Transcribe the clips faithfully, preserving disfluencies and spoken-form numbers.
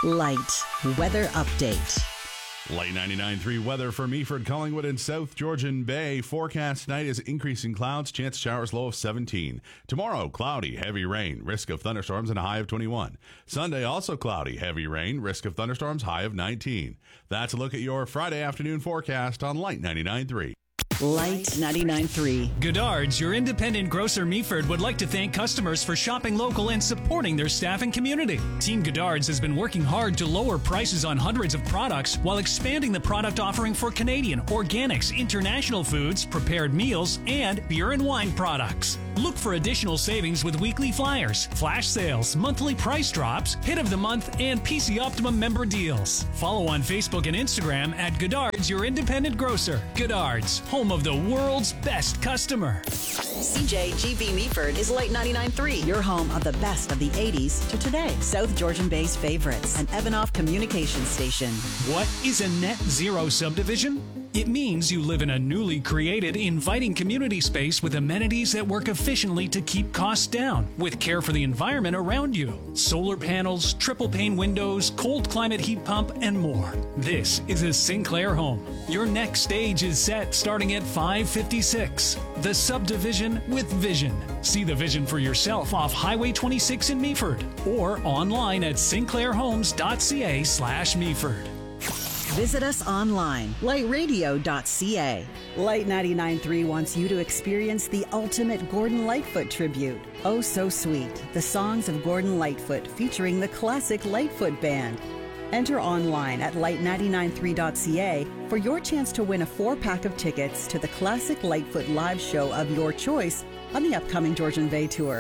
Light weather update. Light ninety-nine point three weather for Meaford, Collingwood, and South Georgian Bay. Forecast tonight is increasing clouds, chance of showers, low of seventeen. Tomorrow, cloudy, heavy rain, risk of thunderstorms, and a high of twenty-one. Sunday, also cloudy, heavy rain, risk of thunderstorms, high of nineteen. That's a look at your Friday afternoon forecast on Light ninety-nine point three. Light ninety-nine point three. Goddard's, your independent grocer Meaford, would like to thank customers for shopping local and supporting their staff and community. Team Goddard's has been working hard to lower prices on hundreds of products while expanding the product offering for Canadian, organics, international foods, prepared meals, and beer and wine products. Look for additional savings with weekly flyers, flash sales, monthly price drops, hit of the month, and P C Optimum member deals. Follow on Facebook and Instagram at Goddard's, your independent grocer. Goddard's, home of the world's best customer. C J G B Meaford is Light ninety-nine point three, your home of the best of the eighties to today. South Georgian Bay's favorites, an Evanoff communications station. What is a net zero subdivision? It means you live in a newly created, inviting community space with amenities that work efficiently to keep costs down, with care for the environment around you. Solar panels, triple pane windows, cold climate heat pump, and more. This is a Sinclair home. Your next stage is set starting at five fifty-six. The subdivision with vision. See the vision for yourself off Highway twenty-six in Meaford or online at sinclairhomes.ca slash Meaford. Visit us online, light radio dot c a. Light ninety-nine point three wants you to experience the ultimate Gordon Lightfoot tribute. Oh So Sweet, the songs of Gordon Lightfoot featuring the classic Lightfoot Band. Enter online at light ninety-nine point three dot c a for your chance to win a four-pack of tickets to the classic Lightfoot live show of your choice on the upcoming Georgian Bay Tour.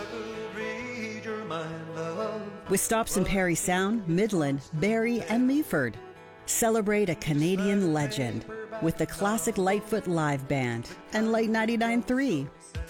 With stops in Parry Sound, Midland, Barrie, and Meaford. Celebrate a Canadian legend with the classic Lightfoot Live Band and Light ninety-nine point three.